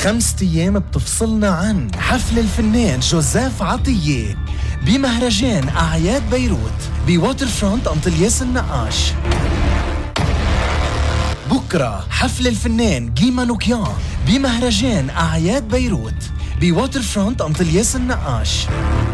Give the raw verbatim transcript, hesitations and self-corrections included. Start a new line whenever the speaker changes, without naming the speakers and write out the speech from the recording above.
خمسة أيام بتفصلنا عن حفل الفنان جوزيف عطية بمهرجان أعياد بيروت بواتر فرونت أنطلياس النقاش. بكرة حفل الفنان جي مانوكيان بمهرجان أعياد بيروت بواتر فرونت أنطلياس النقاش.